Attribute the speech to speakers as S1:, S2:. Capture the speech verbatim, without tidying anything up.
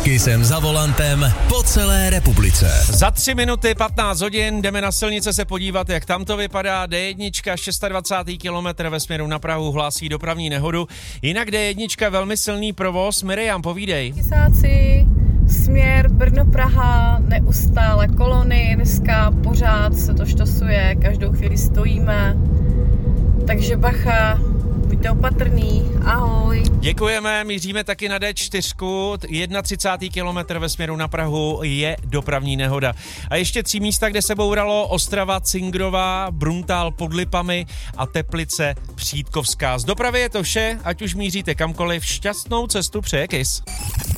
S1: Kysem za volantem po celé republice.
S2: Za tři minuty patnáct hodin jdeme na silnice se podívat, jak tam to vypadá. D jedna dvacátý šestý kilometr ve směru na Prahu hlásí dopravní nehodu. Jinak D jedna velmi silný provoz. Miriam, povídej.
S3: Kysáci, směr Brno-Praha, neustále kolony, dneska pořád se to štosuje, každou chvíli stojíme, takže bacha, buďte opatrný, ahoj.
S2: Děkujeme, míříme taky na D čtyři, třicátý první kilometr ve směru na Prahu je dopravní nehoda. A ještě tři místa, kde se bouralo: Ostrava, Cingrová, Bruntál pod Lipami a Teplice, Přítkovská. Z dopravy je to vše, ať už míříte kamkoliv, šťastnou cestu přeje Kys.